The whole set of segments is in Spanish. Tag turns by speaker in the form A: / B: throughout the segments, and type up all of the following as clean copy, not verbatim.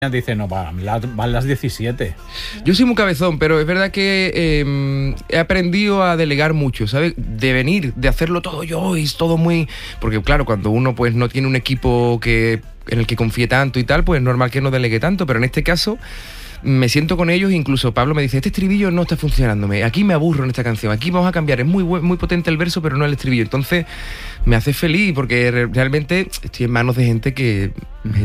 A: Dice, no, van las 17.
B: Yo soy muy cabezón, pero es verdad que he aprendido a delegar mucho, ¿sabes? De venir, de hacerlo todo yo, y es todo muy... Porque claro, cuando uno pues no tiene un equipo en el que confíe tanto y tal, pues es normal que no delegue tanto, pero en este caso me siento con ellos, incluso Pablo me dice, este estribillo no está funcionándome, aquí me aburro en esta canción, aquí vamos a cambiar, es muy potente el verso, pero no el estribillo. Entonces me hace feliz porque realmente estoy en manos de gente que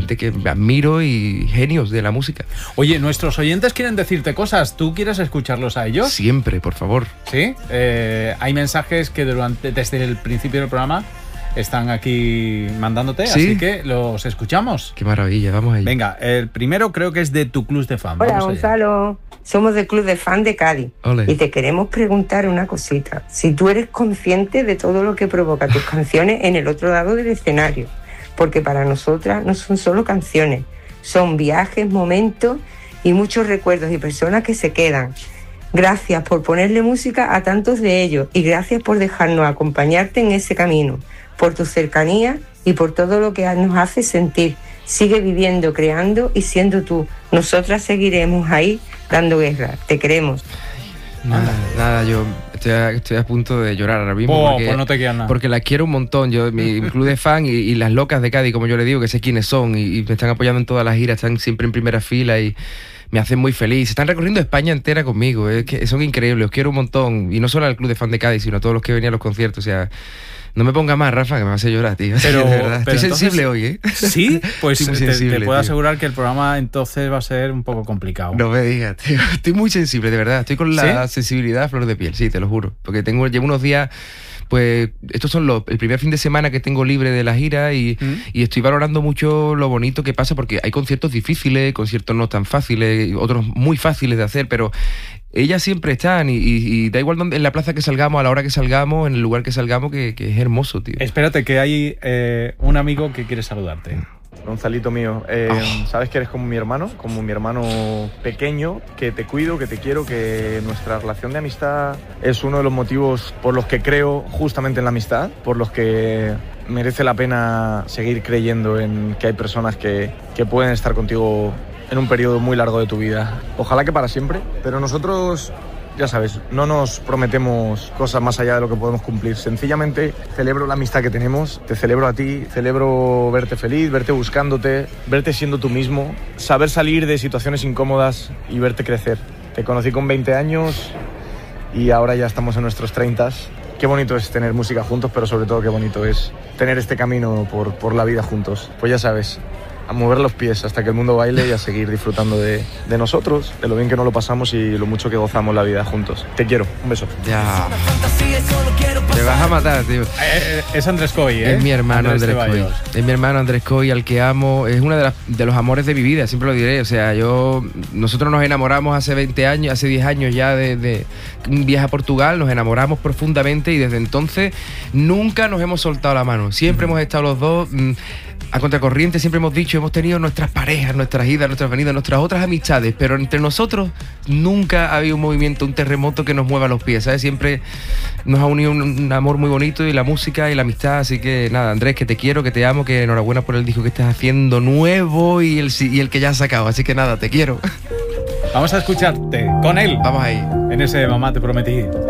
B: admiro y genios de la música.
A: Oye, nuestros oyentes quieren decirte cosas, ¿tú quieres escucharlos a ellos?
B: Siempre, por favor.
A: ¿Sí? Hay mensajes que desde el principio del programa están aquí mandándote, ¿sí? Así que los escuchamos.
B: Qué maravilla, vamos allá.
A: Venga, el primero creo que es de tu club de fan.
C: Hola, Gonzalo. Somos del club de fan de Cádiz.
B: Olé.
C: Y te queremos preguntar una cosita. Si tú eres consciente de todo lo que provoca tus canciones en el otro lado del escenario. Porque para nosotras no son solo canciones, son viajes, momentos y muchos recuerdos y personas que se quedan. Gracias por ponerle música a tantos de ellos y gracias por dejarnos acompañarte en ese camino, por tu cercanía y por todo lo que nos hace sentir. Sigue viviendo, creando y siendo tú. Nosotras seguiremos ahí dando guerra. Te queremos.
B: Nada, yo estoy a punto de llorar ahora mismo porque,
A: pues no te quedas nada.
B: Porque las quiero un montón. Yo, mi club de fan y las locas de Cádiz, como yo le digo, que sé quiénes son y me están apoyando en todas las giras, están siempre en primera fila y me hacen muy feliz. Están recorriendo España entera conmigo, es que son increíbles, los quiero un montón. Y no solo al club de fan de Cádiz, sino a todos los que venían a los conciertos. O sea, no me ponga más, Rafa, que me hace llorar, tío.
A: Pero,
B: de verdad. Estoy sensible
A: entonces,
B: hoy, ¿eh?
A: Sí, pues te puedo asegurar
B: tío.
A: que el programa entonces va a ser un poco complicado.
B: No me digas, tío. Estoy muy sensible, de verdad. Estoy con la sensibilidad a flor de piel, sí, te lo juro. Porque llevo unos días... Pues estos son el primer fin de semana que tengo libre de la gira y estoy valorando mucho lo bonito que pasa porque hay conciertos difíciles, conciertos no tan fáciles, otros muy fáciles de hacer, pero ellas siempre están y da igual en la plaza que salgamos, a la hora que salgamos, en el lugar que salgamos, que es hermoso, tío.
A: Espérate, que hay un amigo que quiere saludarte.
D: Gonzalito mío, sabes que eres como mi hermano pequeño, que te cuido, que te quiero, que nuestra relación de amistad es uno de los motivos por los que creo justamente en la amistad, por los que merece la pena seguir creyendo en que hay personas que pueden estar contigo en un periodo muy largo de tu vida. Ojalá que para siempre, pero nosotros... Ya sabes, no nos prometemos cosas más allá de lo que podemos cumplir. Sencillamente celebro la amistad que tenemos, te celebro a ti, celebro verte feliz, verte buscándote, verte siendo tú mismo, saber salir de situaciones incómodas y verte crecer. Te conocí con 20 años y ahora ya estamos en nuestros 30. Qué bonito es tener música juntos, pero sobre todo qué bonito es tener este camino por la vida juntos. Pues ya sabes, a mover los pies hasta que el mundo baile y a seguir disfrutando de nosotros, de lo bien que nos lo pasamos y lo mucho que gozamos la vida juntos. Te quiero, un beso.
B: Ya. Te vas a matar, tío.
A: Es Andrés Coy, ¿eh?
B: Es mi hermano Andrés Coy. Es mi hermano Andrés Coy, al que amo. Es uno de los amores de mi vida, siempre lo diré. O sea, nosotros nos enamoramos hace 20 años, hace 10 años ya de un viaje a Portugal, nos enamoramos profundamente y desde entonces nunca nos hemos soltado la mano. Siempre hemos estado los dos... a contracorriente, siempre hemos dicho, hemos tenido nuestras parejas, nuestras idas, nuestras venidas, nuestras otras amistades, pero entre nosotros nunca ha habido un movimiento, un terremoto que nos mueva los pies, ¿sabes? Siempre nos ha unido un amor muy bonito y la música y la amistad, así que nada, Andrés, que te quiero, que te amo, que enhorabuena por el disco que estás haciendo nuevo y el que ya has sacado, así que nada, te quiero.
A: Vamos a escucharte con él.
B: Vamos ahí.
A: En ese Mamá te prometí.